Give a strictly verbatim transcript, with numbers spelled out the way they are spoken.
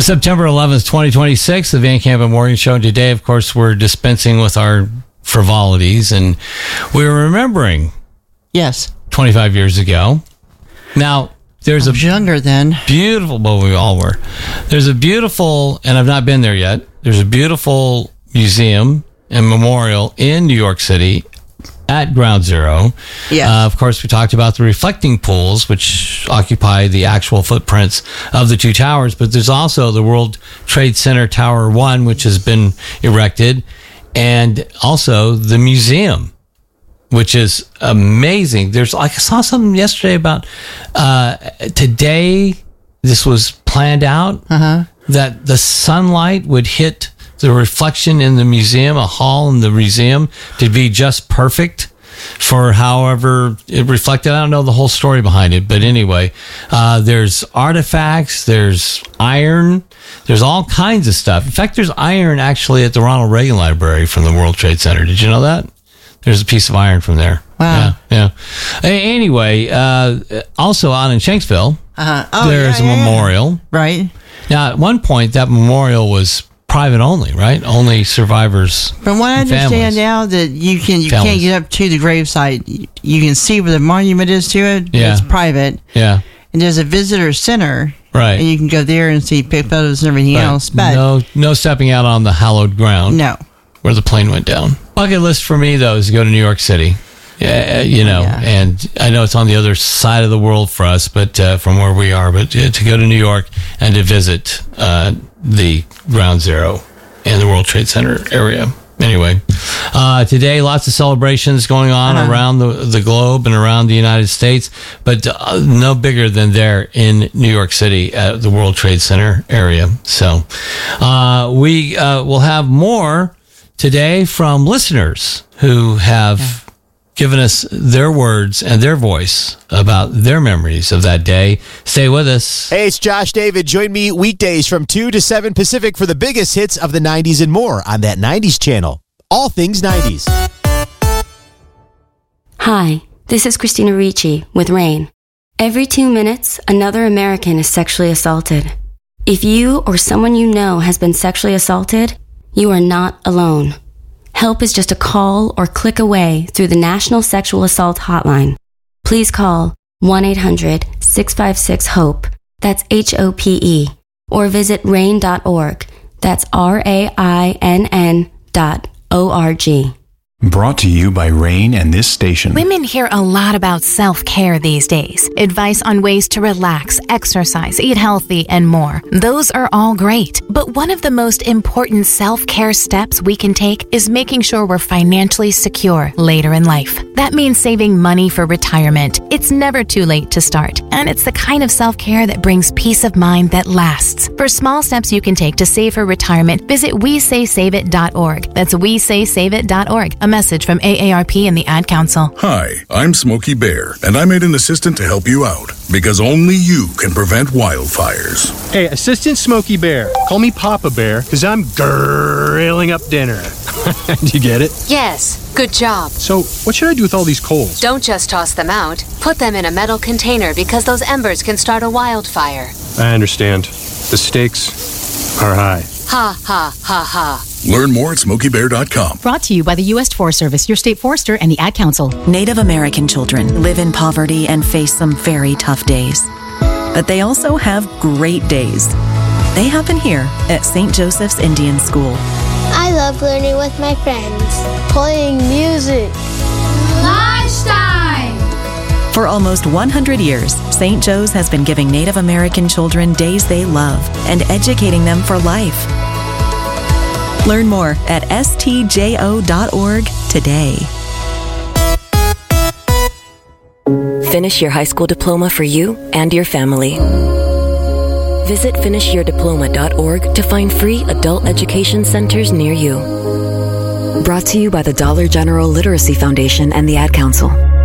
September eleventh, twenty twenty-six, the Van Camp and Morgan Show. And today, of course, we're dispensing with our frivolities, and we're remembering. Yes. twenty-five years ago. Now, there's I a was younger then. Beautiful, well, we all were. There's a beautiful, and I've not been there yet, there's a beautiful museum and memorial in New York City at Ground Zero. Yes. Uh, of course, we talked about the reflecting pools, which occupy the actual footprints of the two towers, but there's also the World Trade Center Tower One, which has been erected, and also the museum, which is amazing. There's like I saw something yesterday about uh, today. This was planned out Uh-huh. that the sunlight would hit the reflection in the museum, a hall in the museum, to be just perfect for however it reflected. I don't know the whole story behind it, but anyway, uh, there's artifacts, there's iron, there's all kinds of stuff. In fact, there's iron actually at the Ronald Reagan Library from the World Trade Center. Did you know that? There's a piece of iron from there. Wow. Yeah. yeah. Anyway, uh, also out in Shanksville, Uh-huh. Oh, there's yeah, a yeah, memorial. Yeah. Right. Now, at one point, that memorial was private only, right? Only survivors. From what I understand families. now, that you can you Families. can't get up to the gravesite. You, you can see where the monument is to it. Yeah. It's private. Yeah. And there's a visitor center. Right. And you can go there and see pick photos and everything Right. else. But no, no stepping out on the hallowed ground. no. Where the plane went down. Bucket list for me, though, is to go to New York City. Yeah, you know, yeah. and I know it's on the other side of the world for us, but uh, from where we are, but uh, to go to New York and to visit uh, the Ground Zero and the World Trade Center area. Anyway, uh, today, lots of celebrations going on Uh-huh. around the, the globe and around the United States, but uh, no bigger than there in New York City at the World Trade Center area. So uh, we uh, will have more today from listeners who have yeah. given us their words and their voice about their memories of that day. Stay with us. Hey, it's Josh David. Join me weekdays from two to seven Pacific for the biggest hits of the nineties and more on that nineties channel. All things nineties. Hi, this is Christina Ricci with RAIN. Every two minutes, another American is sexually assaulted. If you or someone you know has been sexually assaulted, you are not alone. Help is just a call or click away through the National Sexual Assault Hotline. Please call one eight hundred six five six HOPE, that's H O P E, or visit rain dot org, that's R A I N N dot O R G. Brought to you by RAIN and this station. Women hear a lot about self-care these days. Advice on ways to relax, exercise, eat healthy, and more. Those are all great. But one of the most important self-care steps we can take is making sure we're financially secure later in life. That means saving money for retirement. It's never too late to start. And it's the kind of self-care that brings peace of mind that lasts. For small steps you can take to save for retirement, visit we say save it dot org. That's we say save it dot org. A message from A A R P and the Ad Council. Hi, I'm Smokey Bear, and I made an assistant to help you out, because only you can prevent wildfires. Hey, Assistant Smokey Bear, call me Papa Bear, because I'm grilling up dinner. Do you get it? Yes, good job. So, what should I do with all these coals? Don't just toss them out. Put them in a metal container, because those embers can start a wildfire. I understand. The stakes are high. Ha, ha, ha, ha. Learn more at smokey bear dot com. Brought to you by the U S Forest Service, your state forester, and the Ad Council. Native American children live in poverty and face some very tough days. But they also have great days. They happen here at Saint Joseph's Indian School. I love learning with my friends, playing music. Lunchtime! For almost one hundred years, Saint Joe's has been giving Native American children days they love and educating them for life. Learn more at S T J O dot org today. Finish your high school diploma for you and your family. Visit finish your diploma dot org to find free adult education centers near you. Brought to you by the Dollar General Literacy Foundation and the Ad Council.